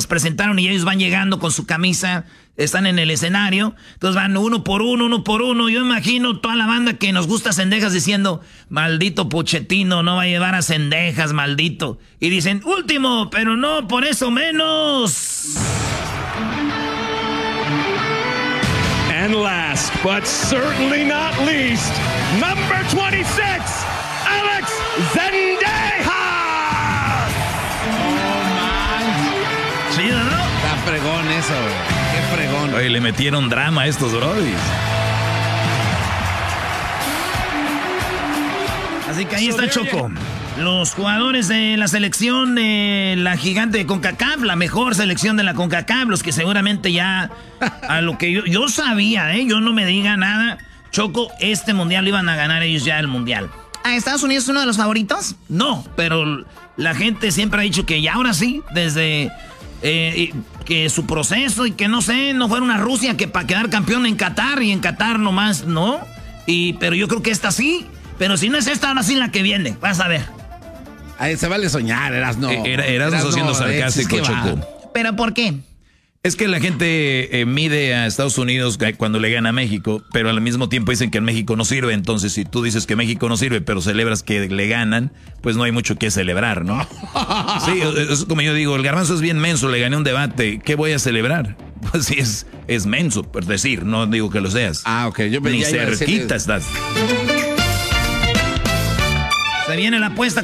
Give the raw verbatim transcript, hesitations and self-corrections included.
se presentaron y ellos van llegando con su camisa, están en el escenario, entonces van uno por uno, uno por uno. Yo imagino toda la banda que nos gusta Cendejas diciendo, maldito Pochettino, no va a llevar a Cendejas, maldito. Y dicen, último, pero no por eso menos. And last, but certainly not least, number twenty-six, Alex Zendejas. Chido, ¿no? Está fregón eso, qué fregón. Oye, le metieron drama a estos brodis. Así que ahí está Choco. Los jugadores de la selección de la gigante de CONCACAF, la mejor selección de la CONCACAF, los que seguramente ya, a lo que yo, yo sabía, ¿eh? Yo no me diga nada, Choco, este mundial iban a ganar ellos ya el mundial. ¿A Estados Unidos es uno de los favoritos? No, pero la gente siempre ha dicho que ya ahora sí, desde eh, que su proceso y que no sé, no fueron a Rusia que para quedar campeón en Qatar y en Qatar nomás, ¿no? Y, pero yo creo que esta sí, pero si no es esta, ahora sí la que viene, vas a ver. Ay, se vale soñar, Erasno. Era, Erasno siendo sarcástico, Choco. ¿Pero por qué? Es que la gente eh, mide a Estados Unidos cuando le gana a México, pero al mismo tiempo dicen que en México no sirve. Entonces, si tú dices que México no sirve, pero celebras que le ganan, pues no hay mucho que celebrar, ¿no? Sí, es como yo digo, el Garbanzo es bien menso, le gané un debate, ¿qué voy a celebrar? Pues sí, es, es menso, por decir, no digo que lo seas. Ah, ok. Yo Ni cerquita estás. Se viene la apuesta